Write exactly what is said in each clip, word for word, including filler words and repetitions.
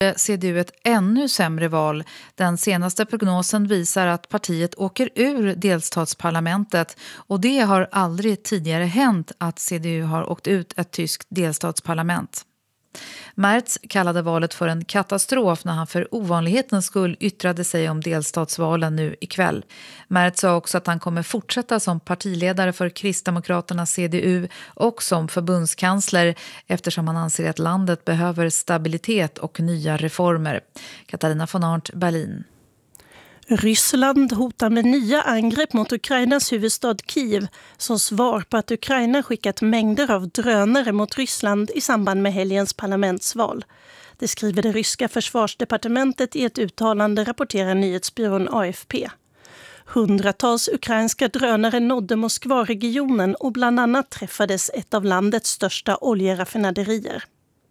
C D U ett ännu sämre val. Den senaste prognosen visar att partiet åker ur delstatsparlamentet och det har aldrig tidigare hänt att C D U har åkt ut ett tyskt delstatsparlament. Merz kallade valet för en katastrof när han för ovanlighetens skull yttrade sig om delstatsvalen nu ikväll. Merz sa också att han kommer fortsätta som partiledare för Kristdemokraterna C D U och som förbundskansler eftersom han anser att landet behöver stabilitet och nya reformer. Katarina von Arndt, Berlin. Ryssland hotar med nya angrepp mot Ukrainas huvudstad Kiev som svar på att Ukraina skickat mängder av drönare mot Ryssland i samband med helgens parlamentsval. Det skriver det ryska försvarsdepartementet i ett uttalande, rapporterar nyhetsbyrån A F P. Hundratals ukrainska drönare nådde Moskva-regionen och bland annat träffades ett av landets största oljeraffinaderier.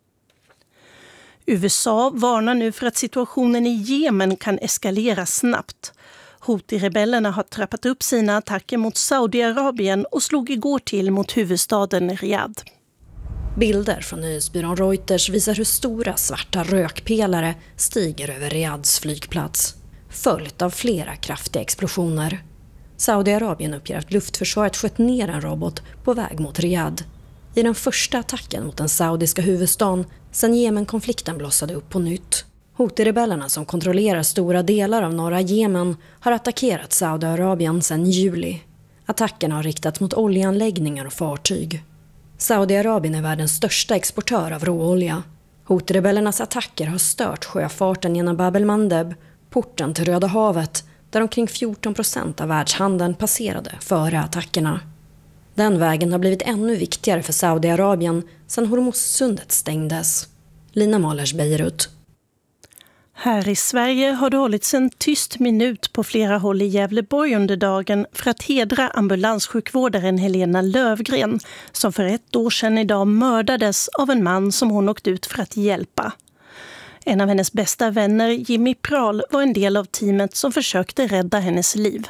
U S A varnar nu för att situationen i Jemen kan eskalera snabbt. Houthi-rebellerna har trappat upp sina attacker mot Saudiarabien och slog igår till mot huvudstaden Riyadh. Bilder från nyhetsbyrån Reuters visar hur stora svarta rökpelare stiger över Riyadhs flygplats, följt av flera kraftiga explosioner. Saudiarabien uppger att luftförsvaret sköt ner en robot på väg mot Riyadh. I den första attacken mot den saudiska huvudstaden sedan Jemen-konflikten blossade upp på nytt. Houthi-rebellerna som kontrollerar stora delar av norra Jemen har attackerat Saudiarabien sedan juli. Attackerna har riktats mot oljeanläggningar och fartyg. Saudiarabien är världens största exportör av råolja. Houthi-rebellernas attacker har stört sjöfarten genom Bab el-Mandeb, porten till Röda havet, där omkring fjorton procent av världshandeln passerade före attackerna. Den vägen har blivit ännu viktigare för Saudiarabien sedan Hormuzsundet stängdes. Lina Malers, Beirut. Här i Sverige har det hållits en tyst minut på flera håll i Gävleborg under dagen för att hedra ambulanssjukvårdaren Helena Lövgren som för ett år sedan idag mördades av en man som hon åkt ut för att hjälpa. En av hennes bästa vänner, Jimmy Prahl, var en del av teamet som försökte rädda hennes liv.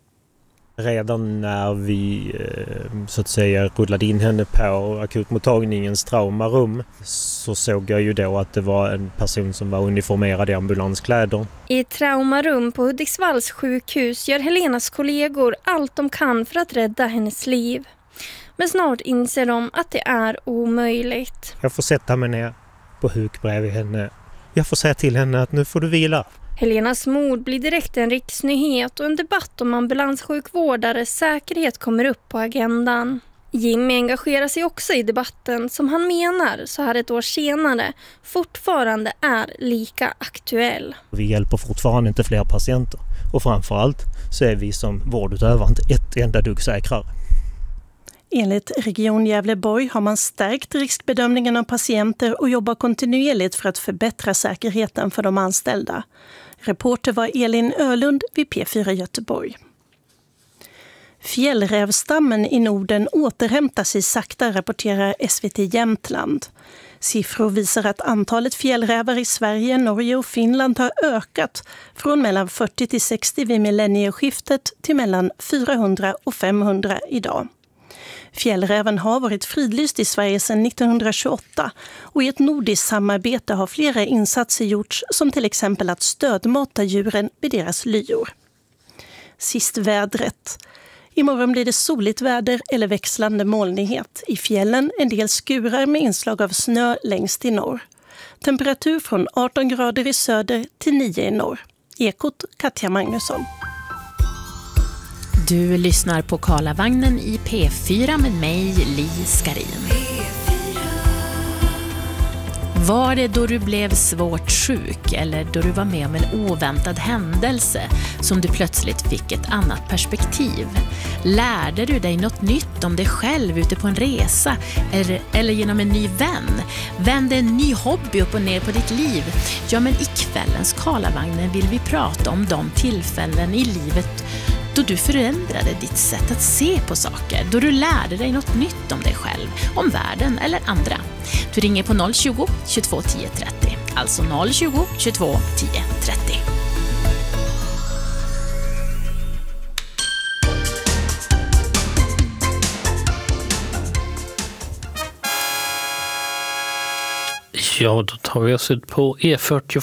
Redan när vi så att säga rullade in henne på akutmottagningens traumarum så såg jag ju då att det var en person som var uniformerad i ambulanskläder. I ett traumarum på Hudiksvalls sjukhus gör Helenas kollegor allt de kan för att rädda hennes liv. Men snart inser de att det är omöjligt. Jag får sätta mig ner på huk bredvid henne. Jag får säga till henne att nu får du vila. Helenas mord blir direkt en riksnyhet och en debatt om ambulanssjukvårdares säkerhet kommer upp på agendan. Jimmy engagerar sig också i debatten som han menar så här ett år senare fortfarande är lika aktuell. Vi hjälper fortfarande inte fler patienter och framförallt så är vi som vårdutövare inte ett enda dugg säkrare. Enligt Region Gävleborg har man stärkt riskbedömningen av patienter och jobbar kontinuerligt för att förbättra säkerheten för de anställda. Reporter var Elin Ölund vid P fyra Göteborg. Fjällrävstammen i Norden återhämtar sig sakta, rapporterar S V T Jämtland. Siffror visar att antalet fjällrävar i Sverige, Norge och Finland har ökat från mellan fyrtio till sextio vid millennieskiftet till mellan fyrahundra och femhundra idag. Fjällräven har varit fridlyst i Sverige sedan nittonhundratjugoåtta och i ett nordiskt samarbete har flera insatser gjorts som till exempel att stödmata djuren vid deras lyor. Sist vädret. Imorgon blir det soligt väder eller växlande molnighet. I fjällen en del skurar med inslag av snö längst i norr. Temperatur från arton grader i söder till nio i norr. Ekot Katja Magnusson. Du lyssnar på Karlavagnen i P fyra med mig, Li Skarin. Var det då du blev svårt sjuk eller då du var med om en oväntad händelse som du plötsligt fick ett annat perspektiv? Lärde du dig något nytt om dig själv ute på en resa eller, eller genom en ny vän? Vände en ny hobby upp och ner på ditt liv? Ja, men i kvällens Karlavagnen vill vi prata om de tillfällen i livet då du förändrade ditt sätt att se på saker, då du lärde dig något nytt om dig själv, om världen eller andra. Du ringer på noll tjugo, tjugotvå tio trettio, alltså noll tjugo, tjugotvå tio trettio. Ja, då tar vi oss ut på E fyrtiofem